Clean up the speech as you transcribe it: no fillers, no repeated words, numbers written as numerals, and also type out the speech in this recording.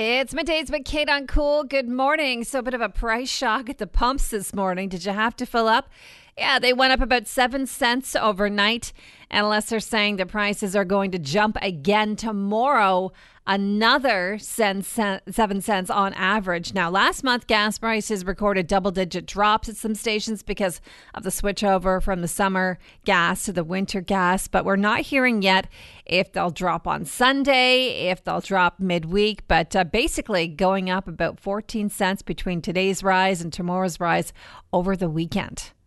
It's middays with Kate on Cool. Good morning. So, a bit of a price shock at the pumps this morning. Did you have to fill up? Yeah, they went up about 7 cents overnight. Analysts are saying the prices are going to jump again tomorrow, another 7 cents on average. Now, last month, gas prices recorded double-digit drops at some stations because of the switchover from the summer gas to the winter gas. But we're not hearing yet if they'll drop on Sunday, if they'll drop midweek. But basically going up about 14 cents between today's rise and tomorrow's rise over the weekend.